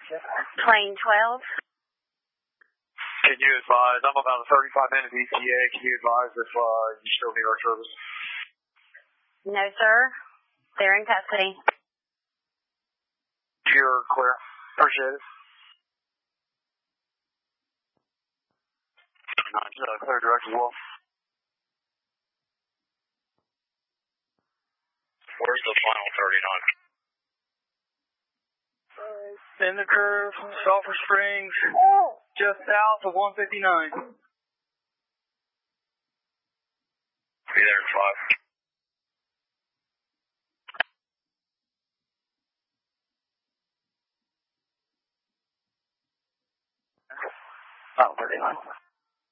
Plane 12. Can you advise, I'm about a 35-minute ETA, can you advise if you still need our service? No, sir. They're in custody. You're clear. Appreciate it. Clear direct as well. Where's the final 39? In the curve, Sulphur Springs, just south of 159. Be there in 5. Oh, 39.